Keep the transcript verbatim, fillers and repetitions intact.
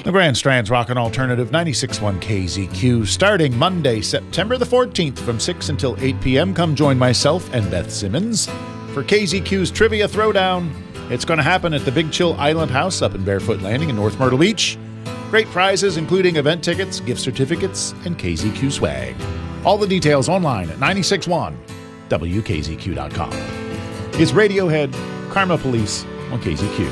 The Grand Strand's Rockin' Alternative ninety-six point one K Z Q, starting Monday, September the fourteenth from six until eight p.m. Come join myself and Beth Simmons for K Z Q's Trivia Throwdown. It's going to happen at the Big Chill Island House up in Barefoot Landing in North Myrtle Beach. Great prizes including event tickets, gift certificates, and K Z Q swag. All the details online at ninety-six point one W K Z Q dot com. It's Radiohead, Karma Police on K Z Q.